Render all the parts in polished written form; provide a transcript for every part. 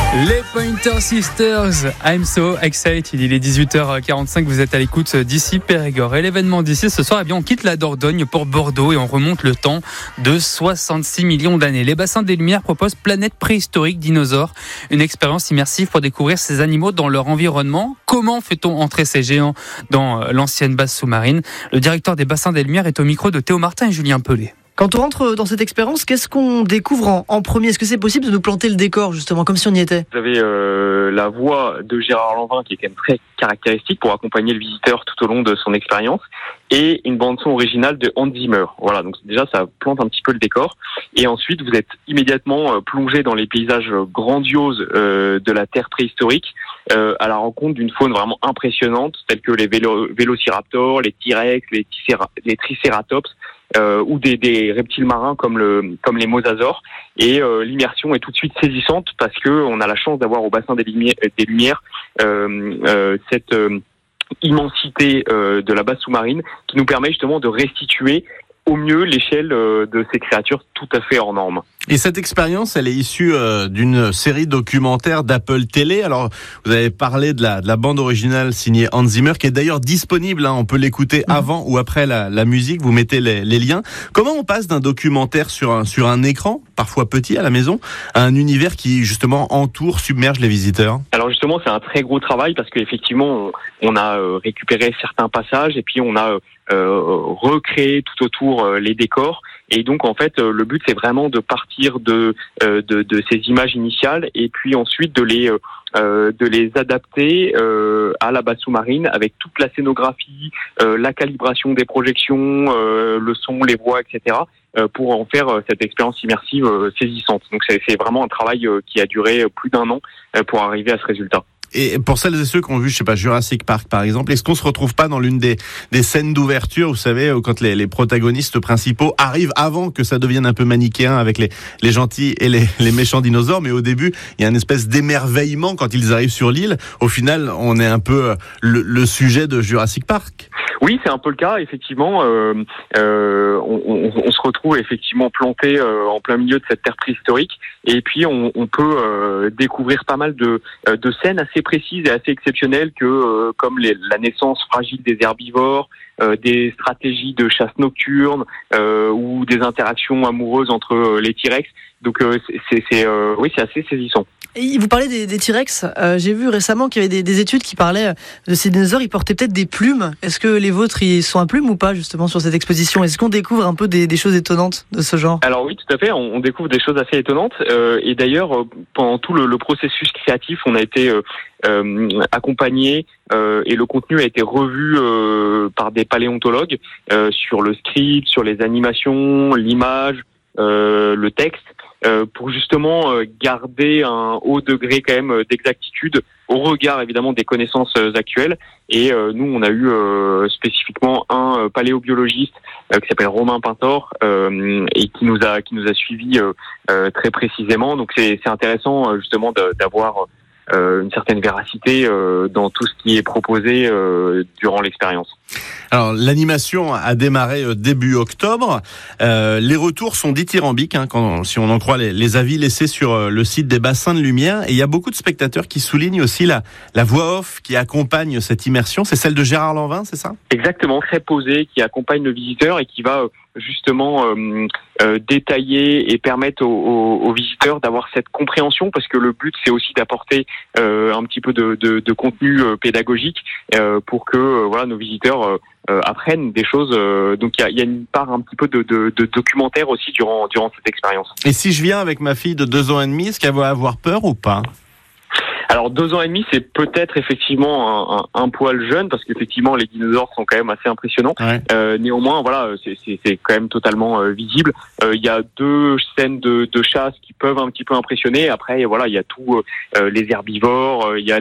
Les Pointer Sisters, I'm so excited. Il est 18h45, vous êtes à l'écoute d'ici Périgord. Et l'événement d'ici ce soir, on quitte la Dordogne pour Bordeaux et on remonte le temps de 66 millions d'années. Les Bassins des Lumières proposent Planète préhistorique dinosaures, une expérience immersive pour découvrir ces animaux dans leur environnement. Comment fait-on entrer ces géants dans l'ancienne base sous-marine ? Le directeur des Bassins des Lumières est au micro de Théo Martin et Julien Pelé. Quand on rentre dans cette expérience, qu'est-ce qu'on découvre en premier ? Est-ce que c'est possible de nous planter le décor, justement, comme si on y était ? Vous avez la voix de Gérard Lanvin qui est quand même très caractéristique pour accompagner le visiteur tout au long de son expérience, et une bande-son originale de Hans Zimmer. Voilà, donc déjà ça plante un petit peu le décor. Et ensuite, vous êtes immédiatement plongé dans les paysages grandioses de la Terre préhistorique, à la rencontre d'une faune vraiment impressionnante, telle que les vélociraptors, les T-Rex, les Triceratops, ou des reptiles marins comme les mosasaures. Et l'immersion est tout de suite saisissante parce que on a la chance d'avoir au bassin des Lumières cette immensité de la base sous-marine qui nous permet justement de restituer au mieux l'échelle de ces créatures tout à fait hors normes. Et cette expérience, elle est issue d'une série documentaire d'Apple Télé. Alors, vous avez parlé de la bande originale signée Hans Zimmer, qui est d'ailleurs disponible. On peut l'écouter avant ou après la musique. Vous mettez les liens. Comment on passe d'un documentaire sur un écran, parfois petit à la maison, à un univers qui justement submerge les visiteurs ? Alors justement, c'est un très gros travail parce qu'effectivement, on a récupéré certains passages et puis on a recréé tout autour les décors. Et donc en fait, le but c'est vraiment de partir de ces images initiales et puis ensuite de les adapter à la base sous-marine avec toute la scénographie, la calibration des projections, le son, les voix, etc. Pour en faire cette expérience immersive saisissante. Donc c'est vraiment un travail qui a duré plus d'1 an pour arriver à ce résultat. Et pour celles et ceux qui ont vu, Jurassic Park par exemple, est-ce qu'on se retrouve pas dans l'une des scènes d'ouverture, vous savez, quand les protagonistes principaux arrivent avant que ça devienne un peu manichéen avec les gentils et les méchants dinosaures, mais au début, il y a une espèce d'émerveillement quand ils arrivent sur l'île. Au final, on est un peu le sujet de Jurassic Park. Oui, c'est un peu le cas, effectivement. On se retrouve effectivement planté en plein milieu de cette terre préhistorique, et puis on peut découvrir pas mal de scènes assez précises et assez exceptionnelles comme la naissance fragile des herbivores, des stratégies de chasse nocturne ou des interactions amoureuses entre les T-Rex. Donc c'est assez saisissant. Et vous parlez des T-Rex. J'ai vu récemment qu'il y avait des études qui parlaient de ces dinosaures. Ils portaient peut-être des plumes. Est-ce que les vôtres, ils sont à plumes ou pas, justement, sur cette exposition ? Est-ce qu'on découvre un peu des choses étonnantes de ce genre ? Alors oui, tout à fait. On découvre des choses assez étonnantes. Et d'ailleurs, pendant tout le processus créatif, on a été accompagné et le contenu a été revu par des paléontologues sur le script, sur les animations, l'image, le texte. Pour justement garder un haut degré quand même d'exactitude au regard évidemment des connaissances actuelles. Et nous on a eu spécifiquement un paléobiologiste qui s'appelle Romain Pintor et qui nous a suivis très précisément. Donc c'est intéressant justement d'avoir une certaine véracité dans tout ce qui est proposé durant l'expérience. Alors l'animation a démarré début octobre. Les retours sont dithyrambiques, si on en croit les avis laissés sur le site des Bassins de Lumière. Et il y a beaucoup de spectateurs qui soulignent aussi la voix off qui accompagne cette immersion. C'est celle de Gérard Lanvin, c'est ça ? Exactement, très posée, qui accompagne le visiteur et qui va justement détailler et permettre aux visiteurs d'avoir cette compréhension, parce que le but c'est aussi d'apporter un petit peu de contenu pédagogique pour que nos visiteurs apprennent des choses. Donc il y a une part un petit peu de documentaire aussi durant cette expérience. Et si je viens avec ma fille de 2 ans et demi, est-ce qu'elle va avoir peur ou pas ? Alors 2 ans et demi, c'est peut-être effectivement un poil jeune parce qu'effectivement les dinosaures sont quand même assez impressionnants. Ouais. Néanmoins, voilà, c'est quand même totalement visible. Il y a 2 scènes de chasse qui peuvent un petit peu impressionner. Après, voilà, il y a tout les herbivores, il y a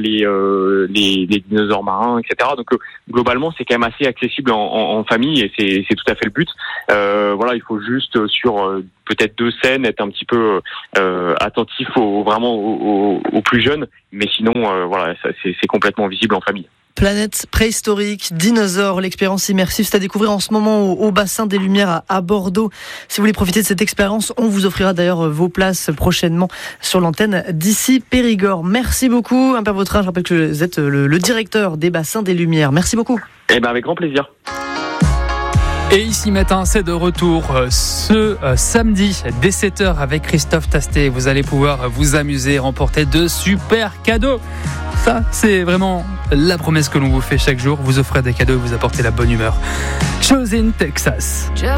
les dinosaures marins, etc. Donc globalement, c'est quand même assez accessible en famille et c'est tout à fait le but. Voilà, il faut juste sur peut-être 2 scènes être un petit peu attentif aux plus jeunes. Mais sinon, voilà, c'est complètement visible en famille. Planète préhistorique, dinosaures, l'expérience immersive, c'est à découvrir en ce moment au bassin des Lumières à Bordeaux. Si vous voulez profiter de cette expérience, on vous offrira d'ailleurs vos places prochainement sur l'antenne d'ici Périgord. Merci beaucoup, Père Vautrin. Je rappelle que vous êtes le directeur des bassins des Lumières. Merci beaucoup. Avec grand plaisir. Et ici Matin, c'est de retour ce samedi dès 7h avec Christophe Tastet. Vous allez pouvoir vous amuser et remporter de super cadeaux. Ça, c'est vraiment la promesse que l'on vous fait chaque jour. Vous offrez des cadeaux et vous apportez la bonne humeur. Chosen Texas.